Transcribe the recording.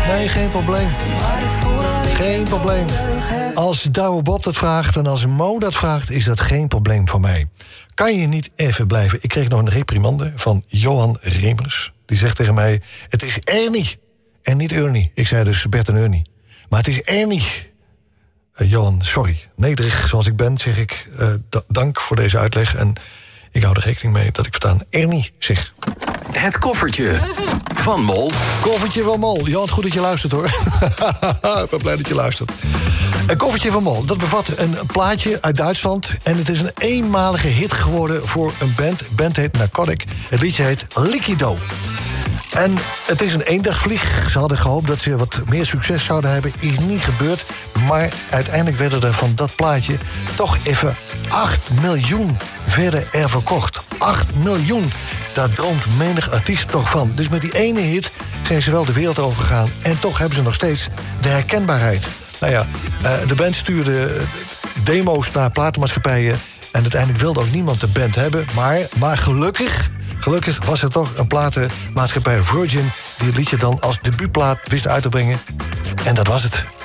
Nee, geen probleem. Geen probleem. Als Douwe Bob dat vraagt en als Mo dat vraagt, is dat geen probleem voor mij. Kan je niet even blijven? Ik kreeg nog een reprimande van Johan Remers. Die zegt tegen mij, het is Ernie en niet Ernie. Ik zei dus Bert en Ernie. Maar het is Ernie. Johan, sorry. Nederig zoals ik ben, zeg ik dank voor deze uitleg. En ik hou er rekening mee dat ik voortaan Ernie zeg. Het koffertje van Mol. Koffertje van Mol. Johan, goed dat je luistert, hoor. Ik ben blij dat je luistert. Een koffertje van Mol. Dat bevat een plaatje uit Duitsland. En het is een eenmalige hit geworden voor een band. De band heet Narcotic. Het liedje heet Liquido. En het is een eendagvlieg. Ze hadden gehoopt dat ze wat meer succes zouden hebben. Is niet gebeurd. Maar uiteindelijk werden er van dat plaatje toch even 8 miljoen verder er verkocht. 8 miljoen. Daar droomt menig artiest toch van. Dus met die ene hit zijn ze wel de wereld over gegaan. En toch hebben ze nog steeds de herkenbaarheid. Nou ja, de band stuurde demo's naar platenmaatschappijen. En uiteindelijk wilde ook niemand de band hebben. Maar gelukkig was er toch een platenmaatschappij, Virgin, die het liedje dan als debuutplaat wist uit te brengen. En dat was het.